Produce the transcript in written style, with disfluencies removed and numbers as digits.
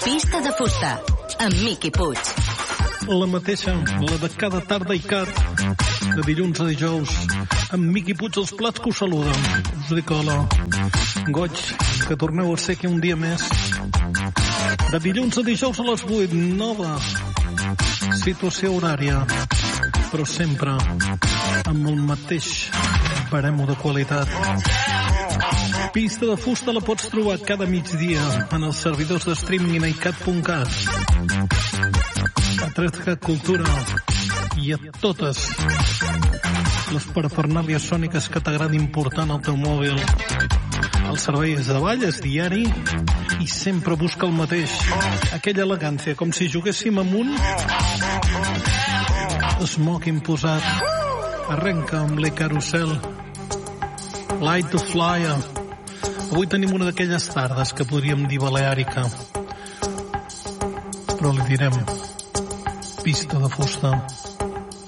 Pista de fusta, amb Miqui Puig. La mateixa, la de cada tarda i cat, de dilluns a dijous, amb Miqui Puig els plats que us saluden. Us dic hola, goig, que torneu a ser aquí un dia més. De dilluns a dijous a les 8, nova situació horària, però sempre amb el mateix baremo de qualitat. Pista de fusta la pots trobar cada migdia en els servidors de streaming a icat.cat, a 3cat Cultura i a totes les parafernàlies sòniques que t'agradin portant al teu mòbil. El servei és de ball, és diari i sempre busca el mateix, aquella elegància, com si juguéssim amb un smoking posat. Arrenca amb Le Carrousel, Light to Flyer. Avui tenim una d'aquelles tardes que podríem dir baleàrica, però li direm pista de fusta.